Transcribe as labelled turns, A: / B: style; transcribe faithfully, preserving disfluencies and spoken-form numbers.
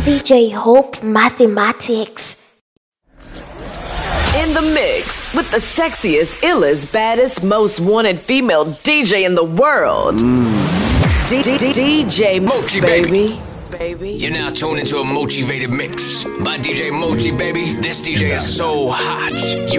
A: D J Hope Mathematics.
B: In the mix with the sexiest, illest, baddest, most wanted female D J in the world. Mm. D- D- D- DJ
C: Mochi,
B: baby.
C: baby.
B: baby.
C: You're now tuned into a motivated mix by D J Mochi, baby. This D J is so hot. You